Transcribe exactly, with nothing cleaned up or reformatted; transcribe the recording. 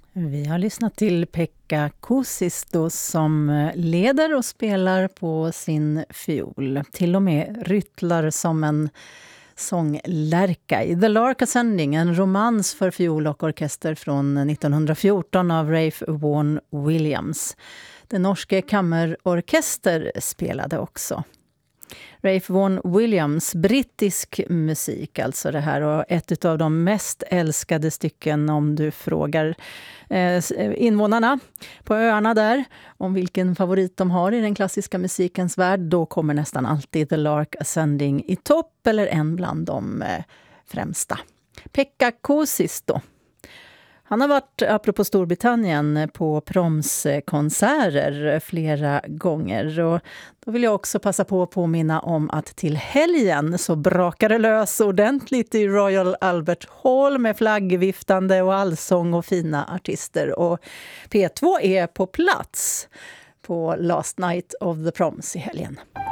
Vi har lyssnat till Pekka Kuusisto som leder och spelar på sin fiol. Till och med ryttlar som en sånglärka i The Lark Ascending, en romans för fiol och orkester från nittonhundrafjorton av Ralph Vaughan Williams. Den norske kammerorkester spelade också. Ralph Vaughan Williams, brittisk musik alltså det här, och ett av de mest älskade stycken om du frågar eh, invånarna på öarna där om vilken favorit de har i den klassiska musikens värld. Då kommer nästan alltid The Lark Ascending i topp eller en bland de eh, främsta. Pekka Kuusisto. Han har varit, apropå Storbritannien, på promskonserter flera gånger. Och då vill jag också passa på att påminna om att till helgen så brakar det lös ordentligt i Royal Albert Hall med flaggviftande och allsång och fina artister. Och P två är på plats på Last Night of the Proms i helgen.